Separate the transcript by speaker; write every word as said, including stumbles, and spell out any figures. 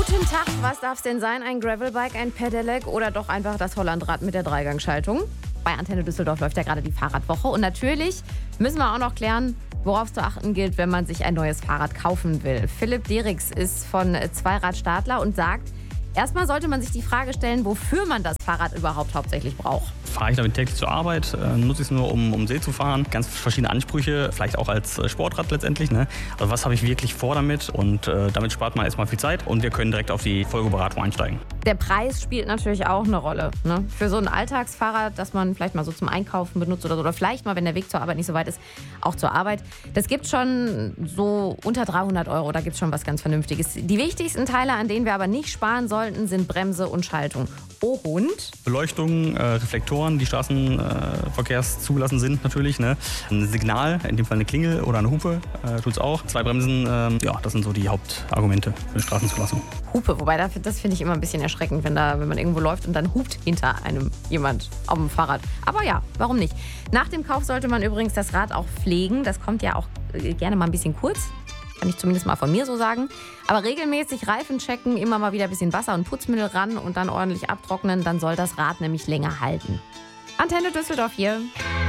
Speaker 1: Guten Tag, was darf es denn sein? Ein Gravelbike, ein Pedelec oder doch einfach das Hollandrad mit der Dreigangschaltung? Bei Antenne Düsseldorf läuft ja gerade die Fahrradwoche und natürlich müssen wir auch noch klären, worauf zu achten gilt, wenn man sich ein neues Fahrrad kaufen will. Philipp Derix ist von Zweirad Stadler und sagt, erstmal sollte man sich die Frage stellen, wofür man das Fahrrad überhaupt hauptsächlich braucht.
Speaker 2: Fahre ich damit täglich zur Arbeit, äh, nutze ich es nur, um um See zu fahren. Ganz verschiedene Ansprüche, vielleicht auch als äh, Sportrad letztendlich. Ne? Also was habe ich wirklich vor damit? Und äh, damit spart man erstmal viel Zeit und wir können direkt auf die Folgeberatung einsteigen.
Speaker 1: Der Preis spielt natürlich auch eine Rolle. Ne? Für so ein Alltagsfahrrad, das man vielleicht mal so zum Einkaufen benutzt oder so, oder vielleicht mal, wenn der Weg zur Arbeit nicht so weit ist, auch zur Arbeit. Das gibt schon so unter dreihundert Euro, da gibt es schon was ganz Vernünftiges. Die wichtigsten Teile, an denen wir aber nicht sparen sollten, sind Bremse und Schaltung. Oh und?
Speaker 2: Beleuchtung, äh, Reflektoren, die Straßenverkehrs äh, zugelassen sind natürlich. Ne? Ein Signal, in dem Fall eine Klingel oder eine Hupe, äh, tut es auch. Zwei Bremsen, äh, ja, das sind so die Hauptargumente für eine Straßenzulassung.
Speaker 1: Hupe, wobei das, das finde ich immer ein bisschen erschreckend, wenn, da, wenn man irgendwo läuft und dann hupt hinter einem jemand auf dem Fahrrad. Aber ja, warum nicht? Nach dem Kauf sollte man übrigens das Rad auch pflegen. Das kommt ja auch äh, gerne mal ein bisschen kurz. Kann ich zumindest mal von mir so sagen. Aber regelmäßig Reifen checken, immer mal wieder ein bisschen Wasser und Putzmittel ran und dann ordentlich abtrocknen. Dann soll das Rad nämlich länger halten. Antenne Düsseldorf hier.